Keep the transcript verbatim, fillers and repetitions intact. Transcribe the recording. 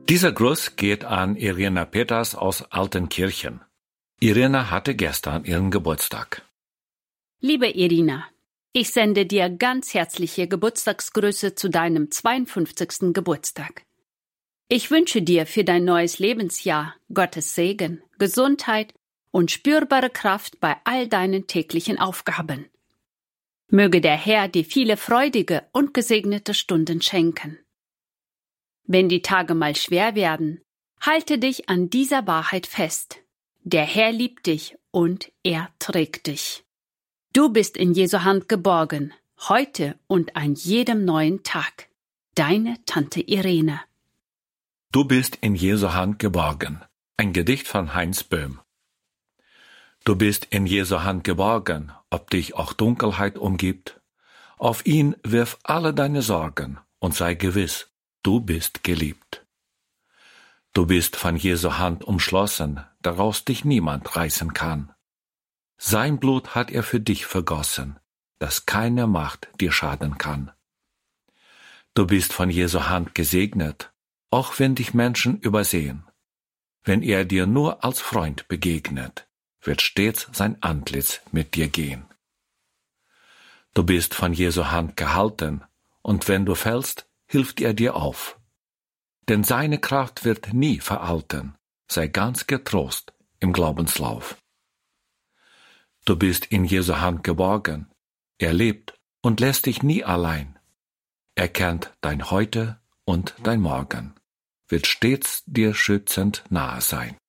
Dieser Gruß geht an Irina Peters aus Altenkirchen. Irina hatte gestern ihren Geburtstag. Liebe Irina, ich sende dir ganz herzliche Geburtstagsgrüße zu deinem zweiundfünfzigsten Geburtstag. Ich wünsche dir für dein neues Lebensjahr Gottes Segen, Gesundheit und spürbare Kraft bei all deinen täglichen Aufgaben. Möge der Herr dir viele freudige und gesegnete Stunden schenken. Wenn die Tage mal schwer werden, halte dich an dieser Wahrheit fest. Der Herr liebt dich und er trägt dich. Du bist in Jesu Hand geborgen, heute und an jedem neuen Tag. Deine Tante Irene. Du bist in Jesu Hand geborgen. Ein Gedicht von Heinz Böhm. Du bist in Jesu Hand geborgen, ob dich auch Dunkelheit umgibt. Auf ihn wirf alle deine Sorgen und sei gewiss, du bist geliebt. Du bist von Jesu Hand umschlossen, daraus dich niemand reißen kann. Sein Blut hat er für dich vergossen, dass keine Macht dir schaden kann. Du bist von Jesu Hand gesegnet, auch wenn dich Menschen übersehen. Wenn er dir nur als Freund begegnet, wird stets sein Antlitz mit dir gehen. Du bist von Jesu Hand gehalten, und wenn du fällst, hilft er dir auf. Denn seine Kraft wird nie veralten, sei ganz getrost im Glaubenslauf. Du bist in Jesu Hand geborgen, er lebt und lässt dich nie allein. Er kennt dein Heute und dein Morgen, wird stets dir schützend nahe sein.